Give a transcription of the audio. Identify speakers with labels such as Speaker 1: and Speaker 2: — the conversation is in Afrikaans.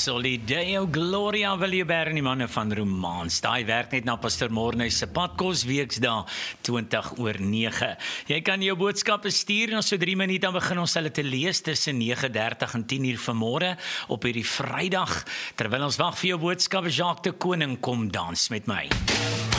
Speaker 1: Solideo Gloria wil jy bære die manne van Romans. Daai werk net na Pastor Mornhuis se padkos weksdae 20:09. Jy kan jou boodskappe stuur en so 3 minute dan begin ons hulle te lees tussen 9:30 en 10:00 vanmôre op hierdie Vrydag. Terwyl ons wag vir jou boodskappe, Jacques de Koning kom dans met my.